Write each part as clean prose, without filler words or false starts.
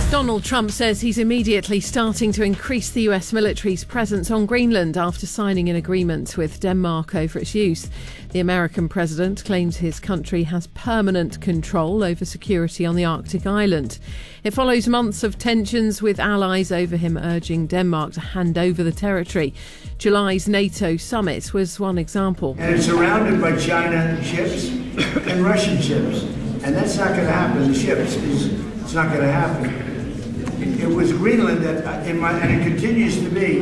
Donald Trump says he's immediately starting to increase the US military's presence on Greenland after signing an agreement with Denmark over its use. The American president claims his country has permanent control over security on the Arctic island. It follows months of tensions with allies over him urging Denmark to hand over the territory. July's NATO summit was one example. And it's surrounded by China ships and Russian ships. And that's not going to happen. The ships, it's not going to happen. It was Greenland and it continues to be.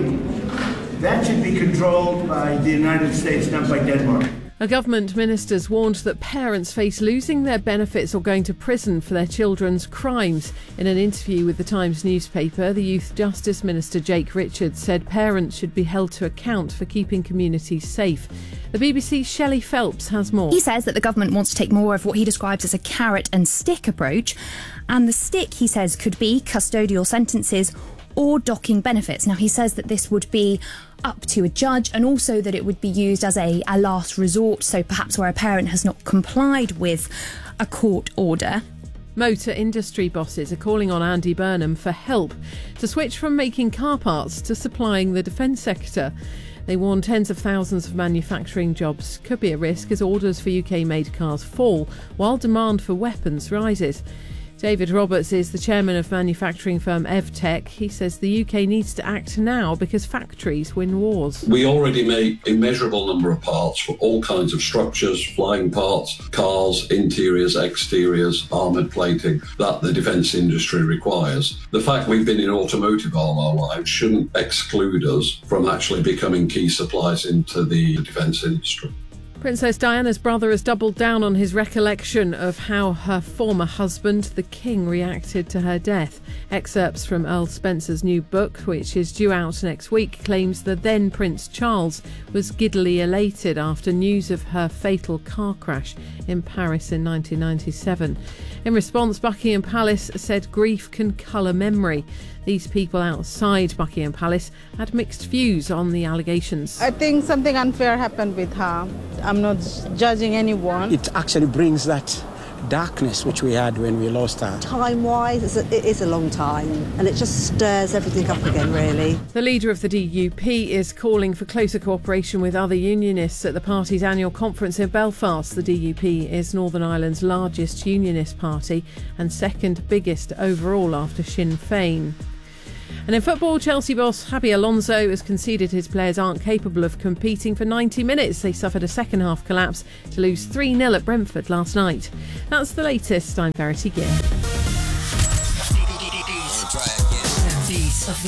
That should be controlled by the United States, not by Denmark. A government minister's warned that parents face losing their benefits or going to prison for their children's crimes. In an interview with the Times newspaper, the Youth Justice Minister Jake Richards said parents should be held to account for keeping communities safe. The BBC's Shelley Phelps has more. He says that the government wants to take more of what he describes as a carrot and stick approach. And the stick, he says, could be custodial sentences or docking benefits. Now, he says that this would be up to a judge and also that it would be used as a last resort, so perhaps where a parent has not complied with a court order. Motor industry bosses are calling on Andy Burnham for help to switch from making car parts to supplying the defence sector. They warn tens of thousands of manufacturing jobs could be at risk as orders for UK-made cars fall while demand for weapons rises. David Roberts is the chairman of manufacturing firm EvTech. He says the UK needs to act now because factories win wars. We already make immeasurable number of parts for all kinds of structures, flying parts, cars, interiors, exteriors, armoured plating that the defence industry requires. The fact we've been in automotive all our lives shouldn't exclude us from actually becoming key suppliers into the defence industry. Princess Diana's brother has doubled down on his recollection of how her former husband, the King, reacted to her death. Excerpts from Earl Spencer's new book, which is due out next week, claims the then Prince Charles was giddily elated after news of her fatal car crash in Paris in 1997. In response, Buckingham Palace said grief can colour memory. These people outside Buckingham Palace had mixed views on the allegations. I think something unfair happened with her. I'm not judging anyone. It actually brings that darkness which we had when we lost her. Time-wise, it is a long time, and it just stirs everything up again, really. The leader of the DUP is calling for closer cooperation with other unionists at the party's annual conference in Belfast. The DUP is Northern Ireland's largest unionist party and second biggest overall after Sinn Féin. And in football, Chelsea boss Xabi Alonso has conceded his players aren't capable of competing for 90 minutes. They suffered a second-half collapse to lose 3-0 at Brentford last night. That's the latest. I'm Verity Gill.